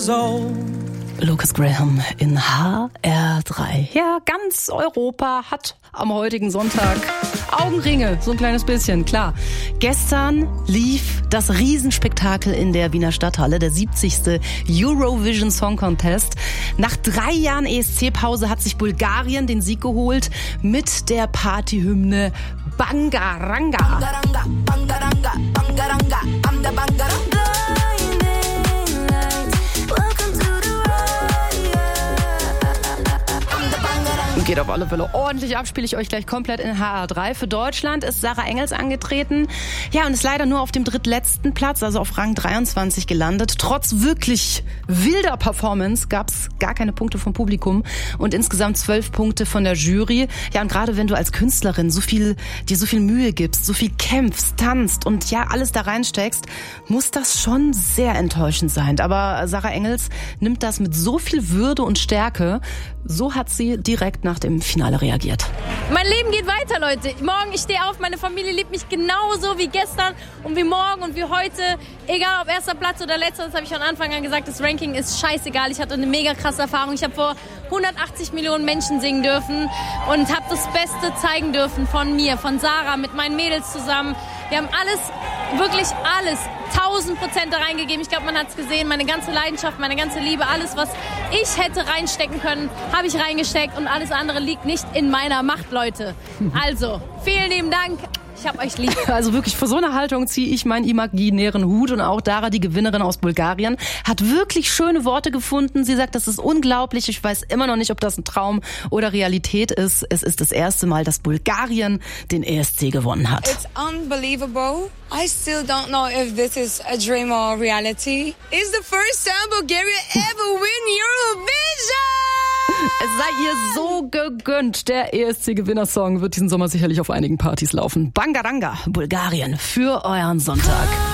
years old. Lucas Graham in HR3. Ja, ganz Europa hat am heutigen Sonntag Augenringe, so ein kleines bisschen, klar. Gestern lief das Riesenspektakel in der Wiener Stadthalle, der 70. Eurovision Song Contest. Nach 3 Jahren ESC-Pause hat sich Bulgarien den Sieg geholt mit der Partyhymne Bangaranga. Bangaranga, Bangaranga, Bangaranga, I'm the Bangaranga. Geht auf alle Fälle ordentlich ab, spiele ich euch gleich komplett in HR3. Für Deutschland ist Sarah Engels angetreten. Ja, und ist leider nur auf dem drittletzten Platz, also auf Rang 23 gelandet. Trotz wirklich wilder Performance gab es gar keine Punkte vom Publikum und insgesamt 12 Punkte von der Jury. Ja, und gerade wenn du als Künstlerin dir so viel Mühe gibst, so viel kämpfst, tanzt und ja, alles da reinsteckst, muss das schon sehr enttäuschend sein. Aber Sarah Engels nimmt das mit so viel Würde und Stärke. So hat sie direkt nach dem Finale reagiert. Mein Leben geht weiter, Leute. Morgen, ich stehe auf, meine Familie liebt mich genauso wie gestern und wie morgen und wie heute. Egal ob erster Platz oder letzter, das habe ich von Anfang an gesagt, das Ranking ist scheißegal. Ich hatte eine mega krasse Erfahrung. Ich habe vor 180 Millionen Menschen singen dürfen und habe das Beste zeigen dürfen von mir, von Sarah, mit meinen Mädels zusammen. Wir haben alles, wirklich alles, 1000% da reingegeben. Ich glaube, man hat es gesehen, meine ganze Leidenschaft, meine ganze Liebe, alles, was ich hätte reinstecken können, habe ich reingesteckt und alles andere liegt nicht in meiner Macht, Leute. Also, vielen lieben Dank. Ich hab euch lieb. Also wirklich, für so eine Haltung ziehe ich meinen imaginären Hut. Und auch Dara, die Gewinnerin aus Bulgarien, hat wirklich schöne Worte gefunden. Sie sagt, das ist unglaublich. Ich weiß immer noch nicht, ob das ein Traum oder Realität ist. Es ist das erste Mal, dass Bulgarien den ESC gewonnen hat. It's unbelievable. I still don't know if this is a dream or reality. It's the first time Bulgaria ever win Eurovision! Es sei ihr so gegönnt. Der ESC-Gewinnersong wird diesen Sommer sicherlich auf einigen Partys laufen. Bangaranga, Bulgarien, für euren Sonntag.